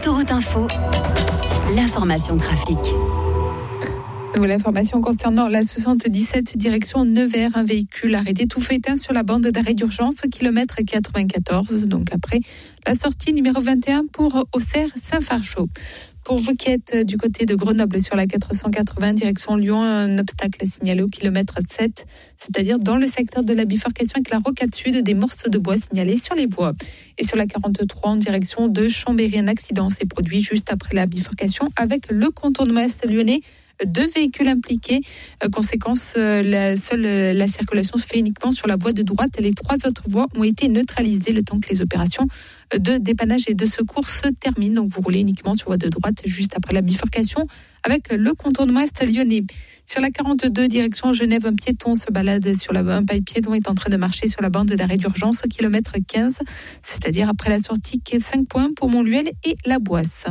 Autoroute Info, l'information trafic. L'information concernant la 77 direction Nevers, un véhicule arrêté tout feu éteint sur la bande d'arrêt d'urgence au kilomètre 94, donc après la sortie numéro 21 pour Auxerre-Saint-Fargeau. Pour vous qui êtes du côté de Grenoble sur la 480 direction Lyon, un obstacle signalé au kilomètre 7, c'est-à-dire dans le secteur de la bifurcation avec la rocade sud, des morceaux de bois signalés sur les voies. Et sur la 43 en direction de Chambéry, un accident s'est produit juste après la bifurcation avec le contournement est lyonnais. 2 véhicules impliqués. Conséquence, la circulation se fait uniquement sur la voie de droite. Les 3 autres voies ont été neutralisées le temps que les opérations de dépannage et de secours se terminent. Donc vous roulez uniquement sur voie de droite juste après la bifurcation avec le contournement est lyonnais. Sur la 42 direction Genève, un piéton se balade sur un piéton est en train de marcher sur la bande d'arrêt d'urgence au kilomètre 15, c'est-à-dire après la sortie qui est 5 points pour Montluel et La Boisse.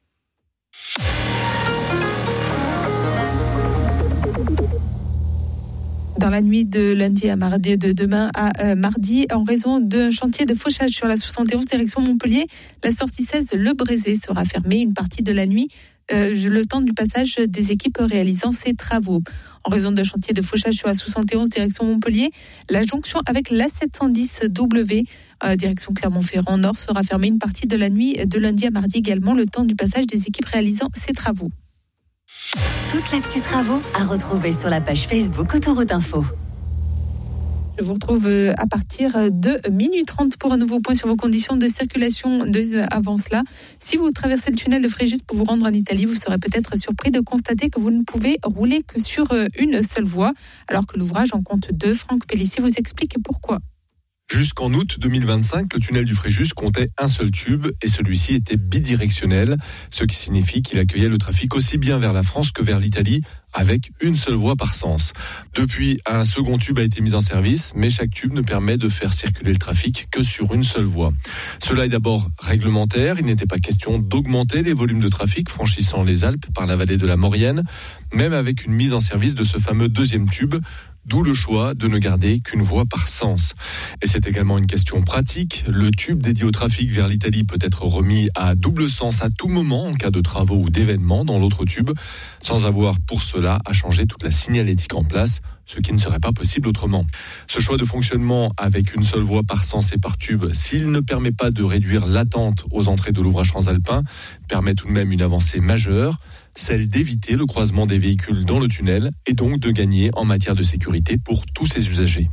Dans la nuit de lundi à mardi, de demain à mardi, en raison d'un chantier de fauchage sur la 71 direction Montpellier, la sortie 16 Le Brézé sera fermée une partie de la nuit, le temps du passage des équipes réalisant ces travaux. En raison d'un chantier de fauchage sur la 71 direction Montpellier, la jonction avec la 710W direction Clermont-Ferrand Nord sera fermée une partie de la nuit de lundi à mardi également, le temps du passage des équipes réalisant ces travaux. Toute l'actu travaux à retrouver sur la page Facebook Autoroute Info. Je vous retrouve à partir de minuit 30 pour un nouveau point sur vos conditions de circulation avant cela. Si vous traversez le tunnel de Fréjus pour vous rendre en Italie, vous serez peut-être surpris de constater que vous ne pouvez rouler que sur une seule voie, alors que l'ouvrage en compte 2. Franck Pellissier vous explique pourquoi. Jusqu'en août 2025, le tunnel du Fréjus comptait un seul tube et celui-ci était bidirectionnel, ce qui signifie qu'il accueillait le trafic aussi bien vers la France que vers l'Italie, avec une seule voie par sens. Depuis, un second tube a été mis en service, mais chaque tube ne permet de faire circuler le trafic que sur une seule voie. Cela est d'abord réglementaire, il n'était pas question d'augmenter les volumes de trafic franchissant les Alpes par la vallée de la Maurienne, même avec une mise en service de ce fameux deuxième tube, d'où le choix de ne garder qu'une voie par sens. Et c'est également une question pratique. Le tube dédié au trafic vers l'Italie peut être remis à double sens à tout moment en cas de travaux ou d'événements dans l'autre tube, sans avoir pour cela à changer toute la signalétique en place, ce qui ne serait pas possible autrement. Ce choix de fonctionnement avec une seule voie par sens et par tube, s'il ne permet pas de réduire l'attente aux entrées de l'ouvrage transalpin, permet tout de même une avancée majeure, celle d'éviter le croisement des véhicules dans le tunnel et donc de gagner en matière de sécurité pour tous ses usagers.